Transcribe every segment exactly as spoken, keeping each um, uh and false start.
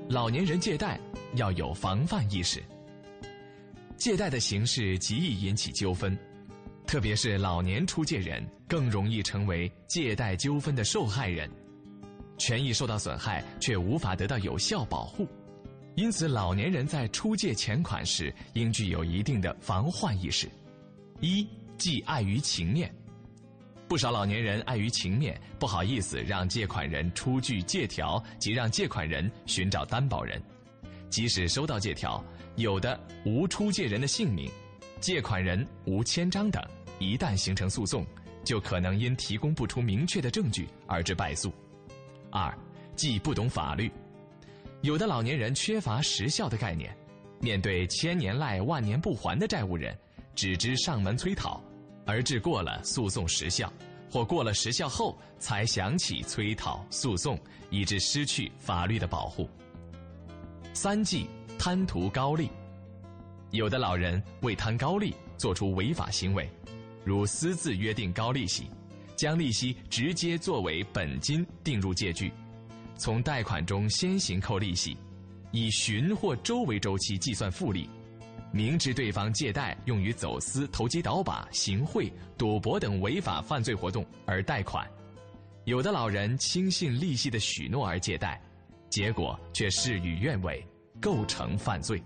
老年人借贷要有防范意识。借贷的形式极易引起纠纷，特别是老年出借人更容易成为借贷纠纷的受害人，权益受到损害却无法得到有效保护。因此，老年人在出借钱款时应具有一定的防患意识。一，忌碍于情面。不少老年人碍于情面，不好意思让借款人出具借条及让借款人寻找担保人。即使收到借条，有的无出借人的姓名，借款人无签章等，一旦形成诉讼，就可能因提供不出明确的证据而致败诉。二，忌不懂法律。有的老年人缺乏时效的概念，面对千年赖万年不还的债务人，只知上门催讨，而致过了诉讼时效，或过了时效后才想起催讨诉讼，以致失去法律的保护。三忌贪图高利。有的老人为贪高利做出违法行为，如私自约定高利息，将利息直接作为本金定入借据，从贷款中先行扣利息，以旬或周为周期计算复利，明知对方借贷用于走私、投机倒把、行贿、赌博等违法犯罪活动而贷款。有的老人轻信利息的许诺而借贷，结果却事与愿违，构成犯罪。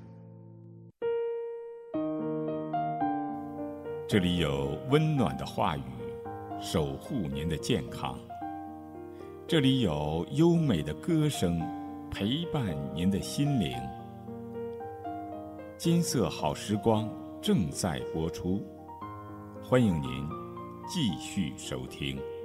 这里有温暖的话语，守护您的健康。这里有优美的歌声，陪伴您的心灵。金色好时光正在播出，欢迎您继续收听。